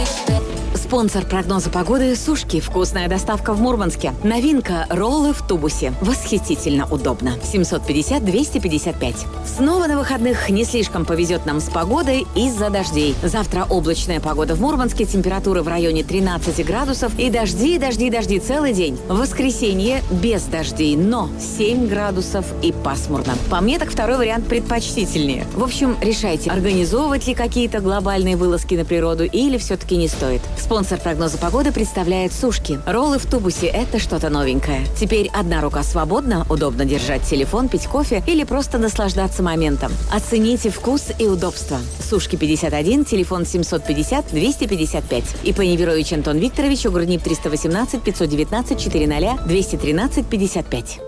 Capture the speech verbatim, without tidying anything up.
Спонсор прогноза погоды – Сушки. Вкусная доставка в Мурманске. Новинка – роллы в тубусе. Восхитительно удобно. семьсот пятьдесят двести пятьдесят пять. Снова на выходных не слишком повезет нам с погодой из-за дождей. Завтра облачная погода в Мурманске, температура в районе тринадцати градусов и дожди, дожди, дожди целый день. В воскресенье без дождей, но семь градусов и пасмурно. По мне так второй вариант предпочтительнее. В общем, решайте, организовывать ли какие-то глобальные вылазки на природу или все-таки не стоит. Спонсор прогноза погоды представляет Сушки. Роллы в тубусе – это что-то новенькое. Теперь одна рука свободна, удобно держать телефон, пить кофе или просто наслаждаться моментом. Оцените вкус и удобство. Сушки пятьдесят один, телефон семьсот пятьдесят двести пятьдесят пять. И по Неверович Антон Викторович, Угруднип триста восемнадцать пятьсот девятнадцать четыреста двести тринадцать пятьдесят пять.